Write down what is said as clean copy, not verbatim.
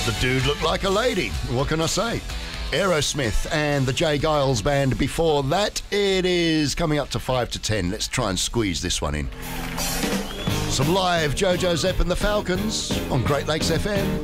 The dude looked like a lady. What can I say? Aerosmith and the Jay Giles Band before that. It is coming up to 5 to 10. Let's try and squeeze this one in. Some live JoJo Zepp and the Falcons on Great Lakes FM.